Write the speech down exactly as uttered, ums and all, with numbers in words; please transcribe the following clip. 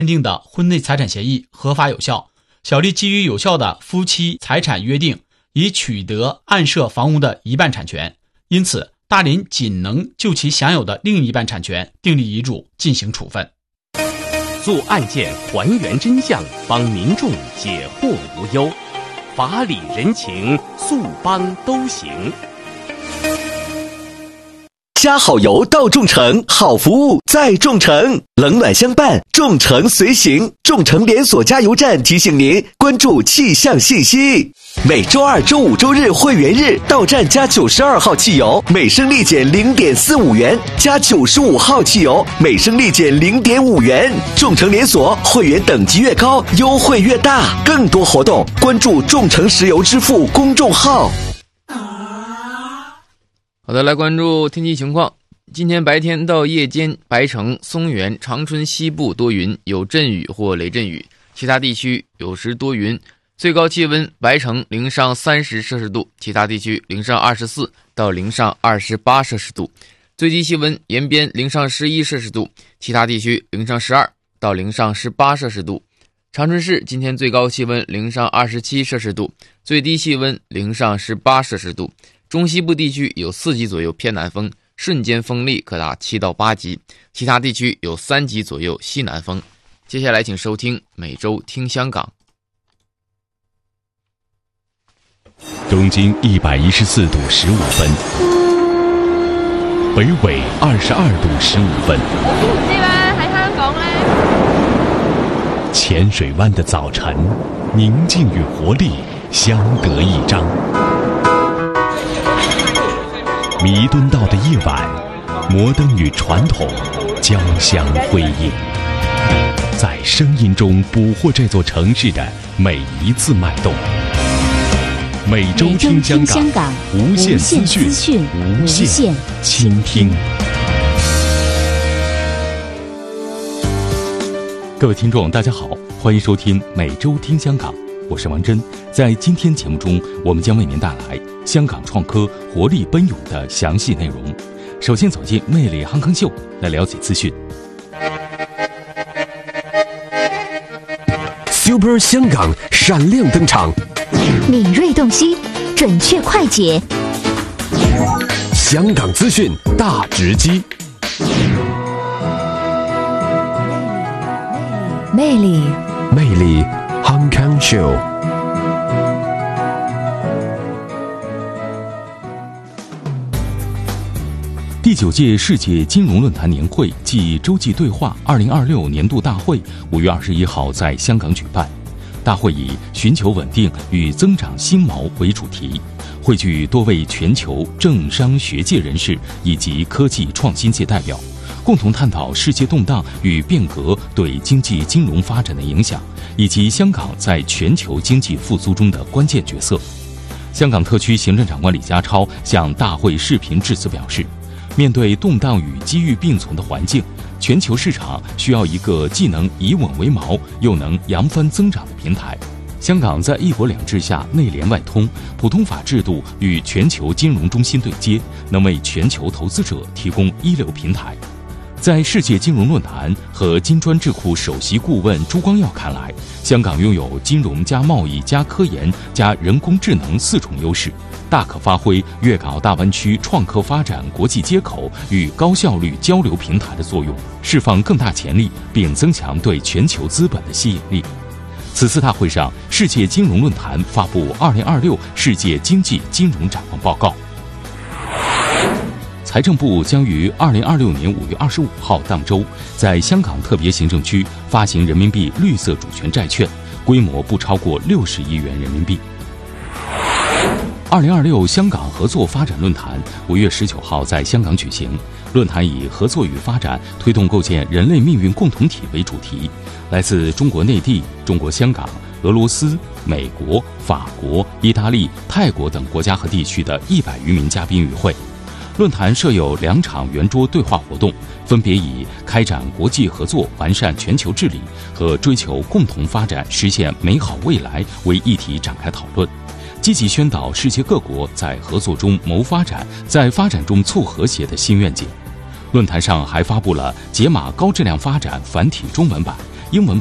认定的婚内财产协议合法有效，小丽基于有效的夫妻财产约定，已取得案涉房屋的一半产权，因此大林仅能就其享有的另一半产权订立遗嘱进行处分。 做案件还原真相，帮民众解惑无忧，法理人情，速帮都行。 加好油到众诚，好服务在众诚，冷暖相伴，众诚随行。众诚连锁加油站提醒您关注气象信息。每周二、周五、周日会员日，到站加九十二号汽油，每升立减零点四五元；加九十五号汽油，每升立减零点五元。众诚连锁会员等级越高，优惠越大。更多活动，关注众诚石油支付公众号。 好的，来关注天气情况。今天白天到夜间，白城、松原、长春西部多云，有阵雨或雷阵雨，其他地区有时多云。最高气温，白城零上三十摄氏度，其他地区零上二十四到零上二十八摄氏度。最低气温，延边零上十一摄氏度，其他地区零上十二到零上十八摄氏度。长春市今天最高气温零上二十七摄氏度，最低气温零上十八摄氏度。中西部地区有四级左右偏南风，瞬间风力可达七到八级，其他地区有三级左右西南风。接下来请收听每周听香港。 东经一百一十四度十五分，北纬二十二度十五分。 知唔知咧？喺香港咧， 浅水湾的早晨，宁静与活力相得益彰。弥敦道的夜晚，摩登与传统交相辉映，在声音中捕获这座城市的每一次脉动。每周听香港，无限资讯，无限倾听。各位听众，大家好，欢迎收听每周听香港，我是王真。在今天节目中，我们将为您带来香港创科活力奔涌的详细内容。首先走进魅力夯坑秀，来了解资讯。 Super 香港闪亮登场， 敏锐洞悉，准确快捷， 香港资讯大直击， 魅力魅力夯坑秀。 第九届世界金融论坛年会暨洲际对话二零二六年度大会五月二十一号在香港举办。大会以寻求稳定与增长新锚为主题，汇聚多位全球政商学界人士以及科技创新界代表，共同探讨世界动荡与变革对经济金融发展的影响，以及香港在全球经济复苏中的关键角色。香港特区行政长官李家超向大会视频致辞表示，面对动荡与机遇并存的环境，全球市场需要一个既能以稳为锚，又能扬帆增长的平台。香港在一国两制下内联外通，普通法制度与全球金融中心对接，能为全球投资者提供一流平台。在世界金融论坛和金砖智库首席顾问朱光耀看来，香港拥有金融加贸易加科研加人工智能四重优势，大可发挥粤港澳大湾区创科发展国际接口与高效率交流平台的作用，释放更大潜力，并增强对全球资本的吸引力。此次大会上，世界金融论坛发布二零二六世界经济金融展望报告。财政部将于二零二六年五月二十五号当周，在香港特别行政区发行人民币绿色主权债券，规模不超过六十亿元人民币。二零二六香港合作发展论坛五月十九号在香港举行，论坛以合作与发展推动构建人类命运共同体为主题，来自中国内地、中国香港、俄罗斯、美国、法国、意大利、泰国等国家和地区的一百余名嘉宾与会。论坛设有两场圆桌对话活动，分别以开展国际合作、完善全球治理和追求共同发展、实现美好未来为议题展开讨论，积极宣导世界各国在合作中谋发展，在发展中促和谐的新愿景。论坛上还发布了解码高质量发展繁体中文版， 英文